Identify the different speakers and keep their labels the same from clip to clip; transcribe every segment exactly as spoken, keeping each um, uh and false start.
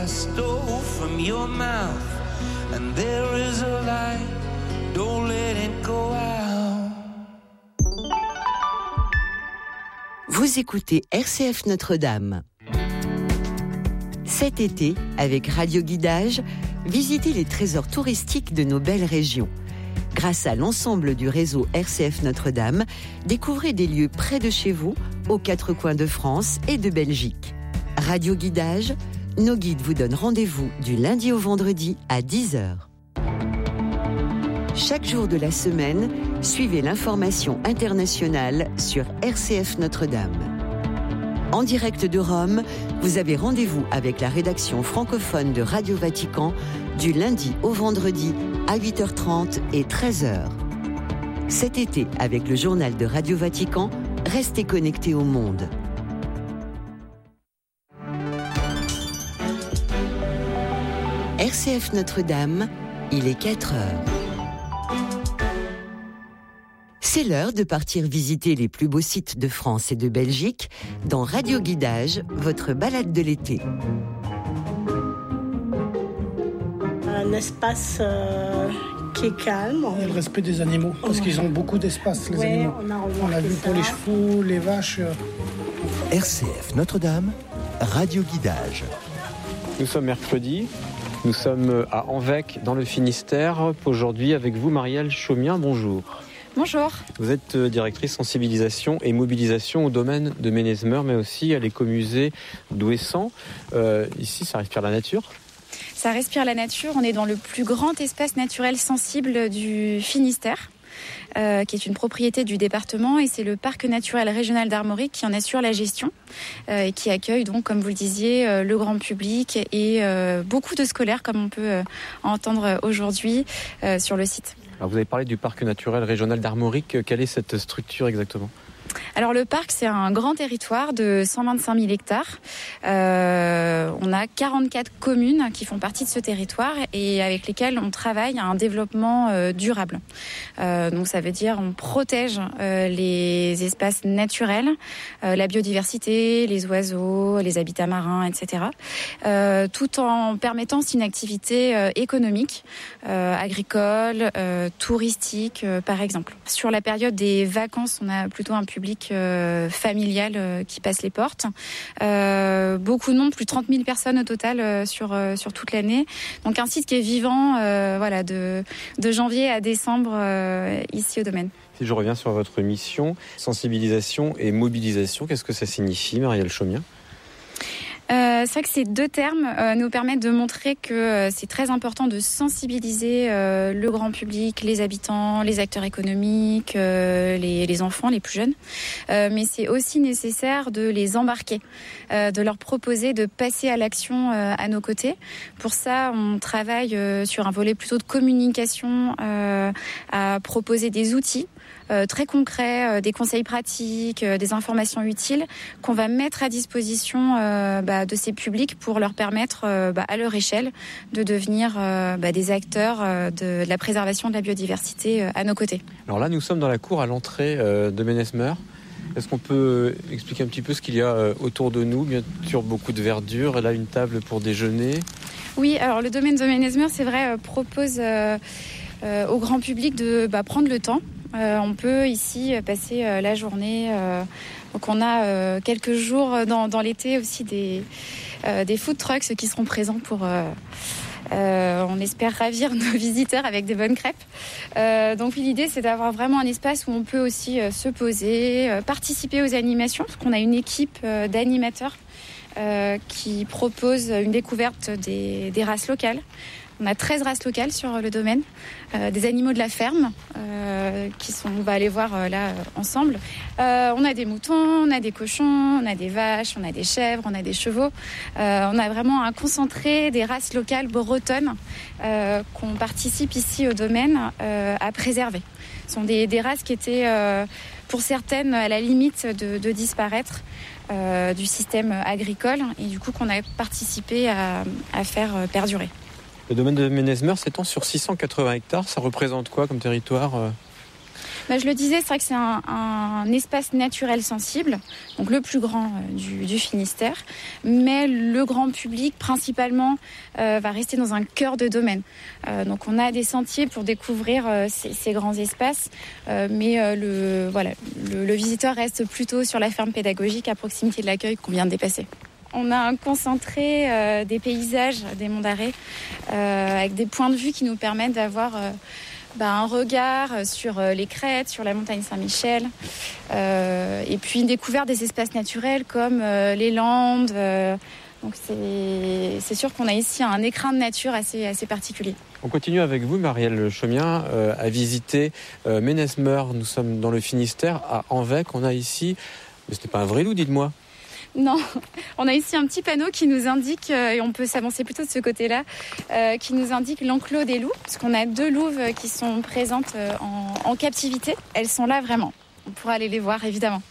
Speaker 1: Vous écoutez R C F Notre-Dame. Cet été, avec Radio Guidage, visitez les trésors touristiques de nos belles régions. Grâce à l'ensemble du réseau R C F Notre-Dame, découvrez des lieux près de chez vous, aux quatre coins de France et de Belgique. Radio Guidage, nos guides vous donnent rendez-vous du lundi au vendredi à dix heures. Chaque jour de la semaine, suivez l'information internationale sur R C F Notre-Dame. En direct de Rome, vous avez rendez-vous avec la rédaction francophone de Radio Vatican du lundi au vendredi à huit heures trente et treize heures. Cet été, avec le journal de Radio Vatican, restez connectés au monde. R C F Notre-Dame, il est quatre heures. C'est l'heure de partir visiter les plus beaux sites de France et de Belgique dans Radio Guidage, votre balade de l'été.
Speaker 2: Un espace euh, qui est calme.
Speaker 3: Et le respect des animaux, parce qu'ils ont beaucoup d'espace, les
Speaker 2: ouais,
Speaker 3: animaux.
Speaker 2: On a,
Speaker 3: on l'a vu
Speaker 2: ça.
Speaker 3: pour les chevaux, les vaches.
Speaker 4: R C F Notre-Dame, Radio Guidage.
Speaker 5: Nous sommes mercredi, nous sommes à Anvec dans le Finistère. Aujourd'hui avec vous Marielle Chaumien, bonjour.
Speaker 6: Bonjour.
Speaker 5: Vous êtes directrice sensibilisation et mobilisation au domaine de Ménezmer, mais aussi à l'écomusée d'Ouessant. Euh, ici, ça respire la nature ?
Speaker 6: Ça respire la nature. On est dans le plus grand espace naturel sensible du Finistère, euh, qui est une propriété du département, et c'est le parc naturel régional d'Armorique qui en assure la gestion euh, et qui accueille donc, comme vous le disiez, euh, le grand public et euh, beaucoup de scolaires, comme on peut euh, entendre aujourd'hui euh, sur le site.
Speaker 5: Alors vous avez parlé du parc naturel régional d'Armorique. Quelle est cette structure exactement ?
Speaker 6: Alors le parc, c'est un grand territoire de cent vingt-cinq mille hectares. Euh, on a quarante-quatre communes qui font partie de ce territoire et avec lesquelles on travaille à un développement euh, durable. Euh, donc ça veut dire on protège euh, les espaces naturels, euh, la biodiversité, les oiseaux, les habitats marins, et cetera. Euh, tout en permettant aussi une activité euh, économique, euh, agricole, euh, touristique, euh, par exemple. Sur la période des vacances, on a plutôt un public Euh, familial euh, qui passe les portes. Euh, beaucoup de monde, plus de trente mille personnes au total euh, sur, euh, sur toute l'année. Donc un site qui est vivant euh, voilà, de, de janvier à décembre euh, ici au domaine.
Speaker 5: Si je reviens sur votre mission, sensibilisation et mobilisation, qu'est-ce que ça signifie, Marielle Chaumien ?
Speaker 6: Euh, c'est vrai que ces deux termes euh, nous permettent de montrer que euh, c'est très important de sensibiliser euh, le grand public, les habitants, les acteurs économiques, euh, les, les enfants, les plus jeunes. Euh, mais c'est aussi nécessaire de les embarquer, euh, de leur proposer de passer à l'action euh, à nos côtés. Pour ça, on travaille euh, sur un volet plutôt de communication, euh, à proposer des outils Euh, très concrets, euh, des conseils pratiques, euh, des informations utiles qu'on va mettre à disposition euh, bah, de ces publics pour leur permettre, euh, bah, à leur échelle, de devenir euh, bah, des acteurs euh, de, de la préservation de la biodiversité euh, à nos côtés.
Speaker 5: Alors là, nous sommes dans la cour à l'entrée euh, de Ménezmer. Est-ce qu'on peut expliquer un petit peu ce qu'il y a euh, autour de nous ? Bien sûr, beaucoup de verdure. Là, une table pour déjeuner.
Speaker 6: Oui, alors le domaine de Ménezmer, c'est vrai, euh, propose euh, euh, au grand public de bah, prendre le temps. Euh, on peut ici passer euh, la journée. Euh, donc on a euh, quelques jours dans, dans l'été aussi des, euh, des food trucks qui seront présents pour, euh, euh, on espère, ravir nos visiteurs avec des bonnes crêpes. Euh, donc l'idée, c'est d'avoir vraiment un espace où on peut aussi euh, se poser, euh, participer aux animations, parce qu'on a une équipe euh, d'animateurs euh, qui propose une découverte des, des races locales. On a treize races locales sur le domaine, euh, des animaux de la ferme, euh, qui sont, on va aller voir euh, là euh, ensemble. Euh, on a des moutons, on a des cochons, on a des vaches, on a des chèvres, on a des chevaux. Euh, on a vraiment un concentré des races locales bretonnes euh, qu'on participe ici au domaine euh, à préserver. Ce sont des, des races qui étaient, euh, pour certaines, à la limite de, de disparaître euh, du système agricole et du coup qu'on a participé à, à faire euh, perdurer.
Speaker 5: Le domaine de Ménezmer s'étend sur six cent quatre-vingts hectares. Ça représente quoi comme territoire ?
Speaker 6: Bah, je le disais, c'est vrai que c'est un, un espace naturel sensible, donc le plus grand euh, du, du Finistère, mais le grand public principalement euh, va rester dans un cœur de domaine. Euh, donc on a des sentiers pour découvrir euh, ces, ces grands espaces, euh, mais euh, le, voilà, le, le visiteur reste plutôt sur la ferme pédagogique à proximité de l'accueil qu'on vient de dépasser. On a un concentré euh, des paysages des Monts d'Arrée euh, avec des points de vue qui nous permettent d'avoir euh, bah, un regard sur euh, les crêtes, sur la montagne Saint-Michel euh, et puis une découverte des espaces naturels comme euh, les Landes. Euh, donc c'est, c'est sûr qu'on a ici un écrin de nature assez, assez particulier.
Speaker 5: On continue avec vous, Marielle Chomien, euh, à visiter euh, Ménesmeur. Nous sommes dans le Finistère, à Anvec. On a ici, mais ce n'est pas un vrai loup, dites-moi.
Speaker 6: Non, on a ici un petit panneau qui nous indique, euh, et on peut s'avancer plutôt de ce côté-là, euh, qui nous indique l'enclos des loups, parce qu'on a deux louves qui sont présentes euh, en, en captivité. Elles sont là vraiment. On pourra aller les voir, évidemment.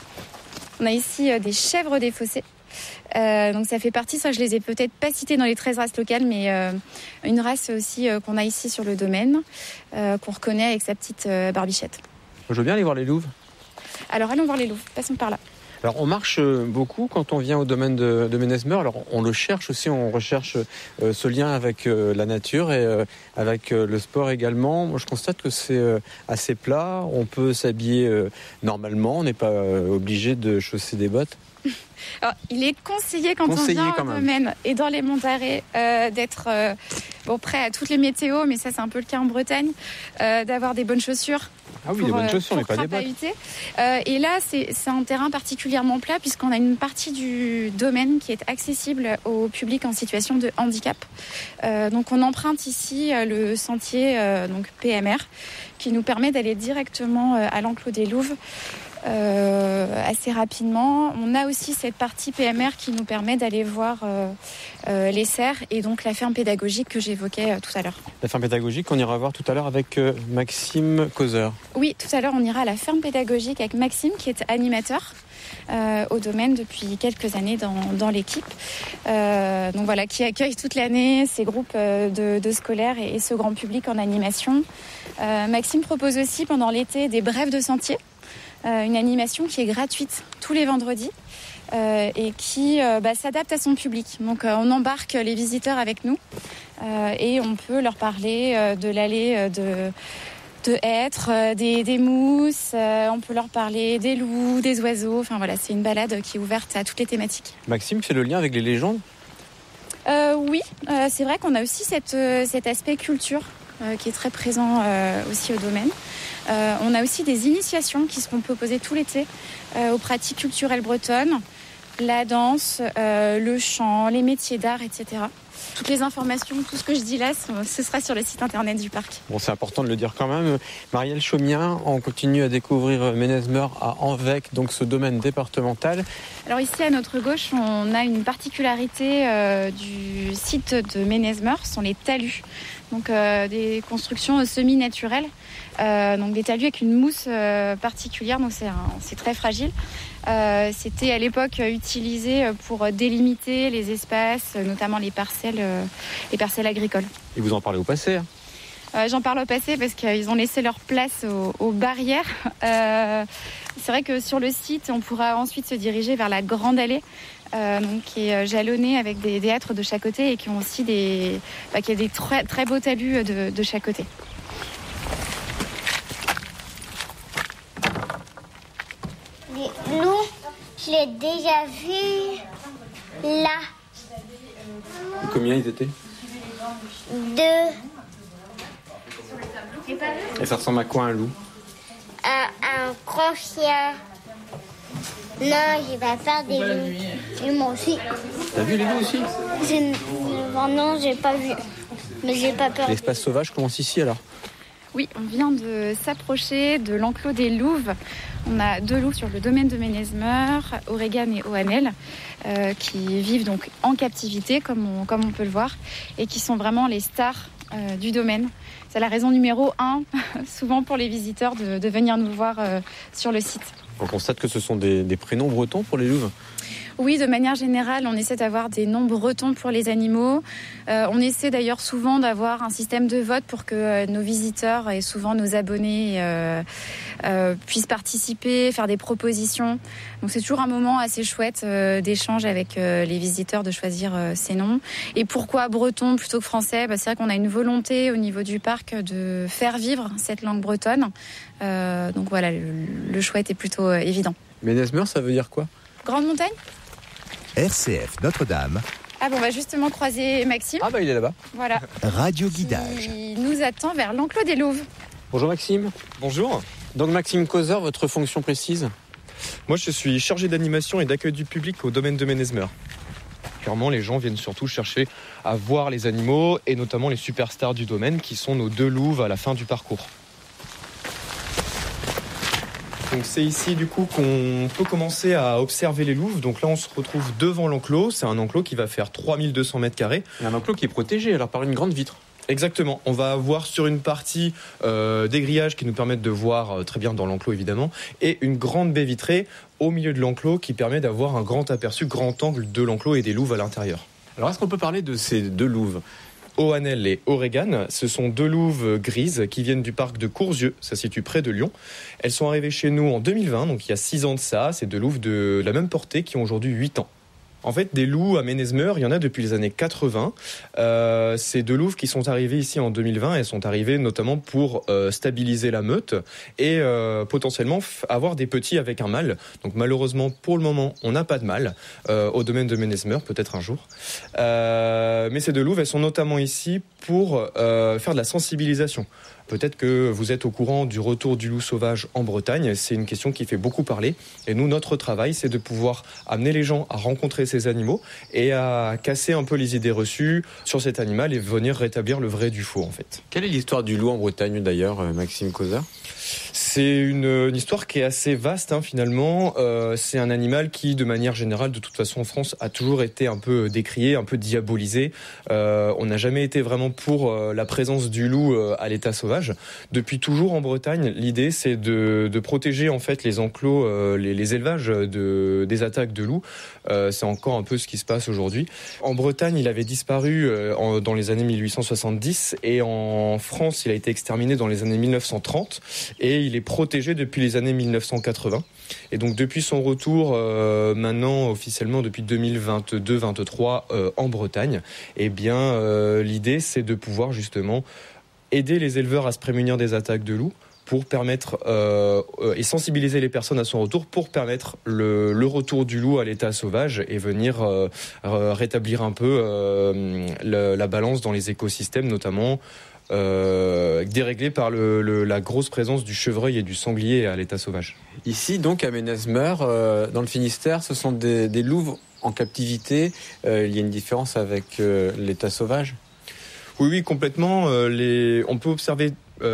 Speaker 6: On a ici euh, des chèvres des fossés. Euh, donc ça fait partie, ça je les ai peut-être pas citées dans les treize races locales, mais euh, une race aussi euh, qu'on a ici sur le domaine, euh, qu'on reconnaît avec sa petite euh, barbichette.
Speaker 5: Je veux bien aller voir les louves.
Speaker 6: Alors allons voir les louves, passons par là.
Speaker 5: Alors on marche beaucoup quand on vient au domaine de, de Ménesmeur. Alors on le cherche aussi, on recherche euh, ce lien avec euh, la nature et euh, avec euh, le sport également. Moi je constate que c'est euh, assez plat, on peut s'habiller euh, normalement, on n'est pas euh, obligé de chausser des bottes.
Speaker 6: Alors, il est conseillé quand conseillé on vient au domaine et dans les Monts d'Arrée euh, d'être euh, bon, prêt à toutes les météos, mais ça c'est un peu le cas en Bretagne, euh, d'avoir des bonnes chaussures.
Speaker 5: Ah oui, pour, des bonnes chaussures, mais pas des bottes.
Speaker 6: Euh, et là, c'est, c'est un terrain particulièrement plat puisqu'on a une partie du domaine qui est accessible au public en situation de handicap. Euh, donc on emprunte ici euh, le sentier euh, donc P M R qui nous permet d'aller directement euh, à l'enclos des louves. Euh, assez rapidement. On a aussi cette partie P M R qui nous permet d'aller voir euh, euh, les serres et donc la ferme pédagogique que j'évoquais euh, tout à l'heure.
Speaker 5: La ferme pédagogique, on ira voir tout à l'heure avec euh, Maxime Causeur.
Speaker 6: Oui, tout à l'heure on ira à la ferme pédagogique avec Maxime qui est animateur euh, au domaine depuis quelques années dans, dans l'équipe. Euh, donc voilà, qui accueille toute l'année ces groupes euh, de, de scolaires et, et ce grand public en animation. Euh, Maxime propose aussi pendant l'été des brèves de sentier. Euh, une animation qui est gratuite tous les vendredis euh, et qui euh, bah, s'adapte à son public. Donc euh, on embarque les visiteurs avec nous euh, et on peut leur parler euh, de l'allée euh, de, de hêtres, euh, des, des mousses, euh, on peut leur parler des loups, des oiseaux. Enfin voilà, c'est une balade qui est ouverte à toutes les thématiques.
Speaker 5: Maxime fait le lien avec les légendes ?
Speaker 6: euh, Oui, euh, c'est vrai qu'on a aussi cette, euh, cet aspect culture euh, qui est très présent euh, aussi au domaine. Euh, on a aussi des initiations qui seront proposées tout l'été euh, aux pratiques culturelles bretonnes, la danse, euh, le chant, les métiers d'art, et cetera. Toutes les informations, tout ce que je dis là, ce sera sur le site internet du parc.
Speaker 5: Bon, c'est important de le dire quand même. Marielle Chomien, on continue à découvrir Ménesmeur à Anvec, donc ce domaine départemental.
Speaker 6: Alors ici, à notre gauche, on a une particularité euh, du site de Ménesmeur, ce sont les talus. Donc euh, des constructions semi-naturelles, euh, donc des talus avec une mousse euh, particulière, donc c'est, un, c'est très fragile. Euh, c'était à l'époque utilisé pour délimiter les espaces, notamment les parcelles, euh, les parcelles agricoles.
Speaker 5: Et vous en parlez au passé hein
Speaker 6: euh, J'en parle au passé parce qu'ils ont laissé leur place aux, aux barrières. Euh, c'est vrai que sur le site, on pourra ensuite se diriger vers la Grande Allée. Euh, donc, qui est jalonnée avec des, des hêtres de chaque côté et qui ont aussi des, bah, qui a des très, très beaux talus de, de chaque côté.
Speaker 7: Nous, je l'ai déjà vu là.
Speaker 5: Combien ils étaient ?
Speaker 7: Deux.
Speaker 5: Et ça ressemble à quoi un loup ?
Speaker 7: Un, un grand chien. Non, j'ai pas peur des loups. Et moi aussi.
Speaker 5: T'as vu les loups aussi ?
Speaker 7: C'est... Non, j'ai pas vu. Mais j'ai pas peur.
Speaker 5: L'espace sauvage commence ici alors ?
Speaker 6: Oui, on vient de s'approcher de l'enclos des louves. On a deux loups sur le domaine de Ménesmeur, Oregan et Oanel, euh, qui vivent donc en captivité, comme on, comme on peut le voir, et qui sont vraiment les stars euh, du domaine. C'est la raison numéro un, souvent pour les visiteurs, de, de venir nous voir euh, sur le site.
Speaker 5: On constate que ce sont des, des prénoms bretons pour les louves ?
Speaker 6: Oui, de manière générale, on essaie d'avoir des noms bretons pour les animaux. Euh, on essaie d'ailleurs souvent d'avoir un système de vote pour que euh, nos visiteurs et souvent nos abonnés euh, euh, puissent participer, faire des propositions. Donc c'est toujours un moment assez chouette euh, d'échange avec euh, les visiteurs de choisir euh, ces noms. Et pourquoi breton plutôt que français ? Bah, c'est vrai qu'on a une volonté au niveau du parc de faire vivre cette langue bretonne. Euh, donc voilà, le, le choix était plutôt euh, évident.
Speaker 5: Ménezmer, ça veut dire quoi ?
Speaker 6: Grande montagne ?
Speaker 4: R C F Notre-Dame,
Speaker 6: Ah bon, on va justement croiser Maxime.
Speaker 5: Ah bah il est là-bas.
Speaker 6: Voilà.
Speaker 4: radio guidage.
Speaker 6: Il nous attend vers l'enclos des Louves.
Speaker 5: Bonjour Maxime.
Speaker 8: Bonjour,
Speaker 5: Donc Maxime Causeur, votre fonction précise ?
Speaker 8: moi je suis chargé d'animation et d'accueil du public au domaine de Ménezmer. Clairement, les gens viennent surtout chercher à voir les animaux et notamment les superstars du domaine qui sont nos deux louves à la fin du parcours. Donc c'est ici du coup qu'on peut commencer à observer les louves. Donc là on se retrouve devant l'enclos. C'est un enclos qui va faire trois mille deux cents mètres carrés.
Speaker 5: Il y a un enclos qui est protégé alors par une grande vitre.
Speaker 8: Exactement, on va avoir sur une partie euh, des grillages qui nous permettent de voir euh, très bien dans l'enclos évidemment, et une grande baie vitrée au milieu de l'enclos qui permet d'avoir un grand aperçu, grand angle de l'enclos et des louves à l'intérieur.
Speaker 5: Alors est-ce qu'on peut parler de ces deux louves ?
Speaker 8: Ohanel et Oregan, ce sont deux louves grises qui viennent du parc de Courzieux, ça se situe près de Lyon. Elles sont arrivées chez nous en deux mille vingt, donc il y a six ans de ça, c'est deux louves de la même portée qui ont aujourd'hui huit ans. En fait, des loups à Ménezmer, il y en a depuis les années quatre-vingts. Euh, ces deux louves qui sont arrivées ici en deux mille vingt, elles sont arrivées notamment pour euh, stabiliser la meute et euh, potentiellement f- avoir des petits avec un mâle. Donc malheureusement, pour le moment, on n'a pas de mâle euh, au domaine de Ménezmer, peut-être un jour. Euh, mais ces deux louves, elles sont notamment ici pour euh, faire de la sensibilisation. Peut-être que vous êtes au courant du retour du loup sauvage en Bretagne. C'est une question qui fait beaucoup parler. Et nous, notre travail, c'est de pouvoir amener les gens à rencontrer ces animaux et à casser un peu les idées reçues sur cet animal et venir rétablir le vrai du faux, en fait.
Speaker 5: Quelle est l'histoire du loup en Bretagne d'ailleurs, Maxime Causeur ?
Speaker 8: C'est une, une histoire qui est assez vaste, hein, finalement. Euh, c'est un animal qui, de manière générale, de toute façon en France, a toujours été un peu décrié, un peu diabolisé. Euh, on n'a jamais été vraiment pour euh, la présence du loup euh, à l'état sauvage. Depuis toujours en Bretagne, l'idée c'est de, de protéger en fait les enclos, euh, les, les élevages de, des attaques de loups. Euh, c'est encore un peu ce qui se passe aujourd'hui. En Bretagne, il avait disparu euh, en, dans les années mille huit cent soixante-dix et en France, il a été exterminé dans les années mille neuf cent trente. Et il est protégé depuis les années mille neuf cent quatre-vingts. Et donc depuis son retour, euh, maintenant officiellement depuis deux mille vingt-deux vingt-trois euh, en Bretagne, eh bien euh, l'idée c'est de pouvoir justement aider les éleveurs à se prémunir des attaques de loups pour permettre euh, et sensibiliser les personnes à son retour pour permettre le, le retour du loup à l'état sauvage et venir euh, rétablir un peu euh, le, la balance dans les écosystèmes, notamment Euh, déréglé par le, le, la grosse présence du chevreuil et du sanglier à l'état sauvage.
Speaker 5: Ici, donc, à Ménezmer, euh, dans le Finistère, ce sont des, des louves en captivité. Euh, il y a une différence avec euh, l'état sauvage ?
Speaker 8: Oui, oui, complètement. Euh, les... On peut observer